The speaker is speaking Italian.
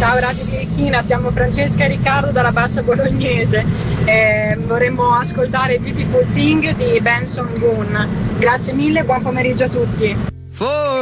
Ciao Radio Birichina, siamo Francesca e Riccardo dalla Bassa Bolognese. Vorremmo ascoltare Beautiful Thing di Benson Boone. Grazie mille, buon pomeriggio a tutti.